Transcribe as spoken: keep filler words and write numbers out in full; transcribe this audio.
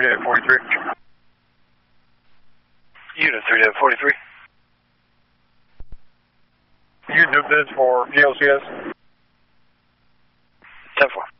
three to forty-three. Unit three to forty-three. You do bids for G L C S. ten four.